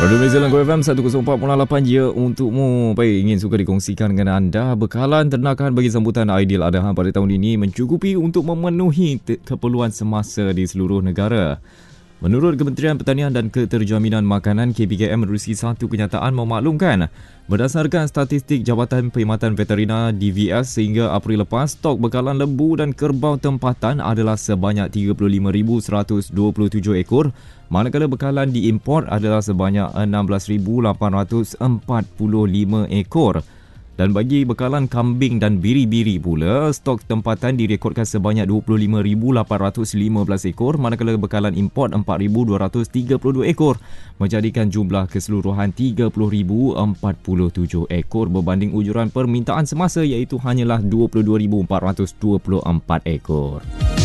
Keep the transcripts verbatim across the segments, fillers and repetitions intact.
Radio Malaysia Langkau F M seratus empat puluh lapan je untukmu. Baik, ingin suka dikongsikan dengan anda. Bekalan ternakan bagi sambutan Aidiladha pada tahun ini mencukupi untuk memenuhi keperluan semasa di seluruh negara. Menurut Kementerian Pertanian dan Keterjaminan Makanan K P K M menerusi satu kenyataan memaklumkan, berdasarkan statistik Jabatan Perkhidmatan Veterina D V S sehingga April lepas, stok bekalan lembu dan kerbau tempatan adalah sebanyak tiga puluh lima ribu seratus dua puluh tujuh ekor, manakala bekalan diimport adalah sebanyak enam belas ribu lapan ratus empat puluh lima ekor. Dan bagi bekalan kambing dan biri-biri pula, stok tempatan direkodkan sebanyak dua puluh lima ribu lapan ratus lima belas ekor, manakala bekalan import empat ribu dua ratus tiga puluh dua ekor, menjadikan jumlah keseluruhan tiga puluh ribu empat puluh tujuh ekor berbanding ujuran permintaan semasa iaitu hanyalah dua puluh dua ribu empat ratus dua puluh empat ekor.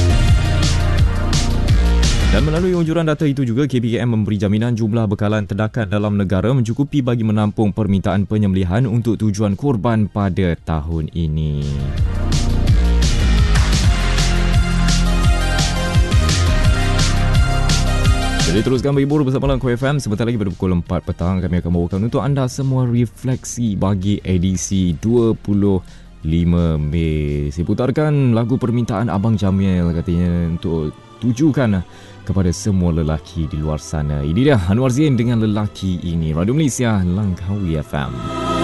Dan melalui unjuran data itu juga, K P K M memberi jaminan jumlah bekalan ternakan dalam negara mencukupi bagi menampung permintaan penyembelihan untuk tujuan korban pada tahun ini. Jadi teruskan berhibur bersama Langkau F M. Sebentar lagi pada pukul empat petang kami akan bawakan untuk anda semua refleksi bagi edisi dua puluh lima Mei. Saya putarkan lagu permintaan Abang Jamil katanya untuk tujukan kepada semua lelaki di luar sana. Ini dia Anwar Zain dengan Lelaki Ini. Radio Malaysia Langkawi F M.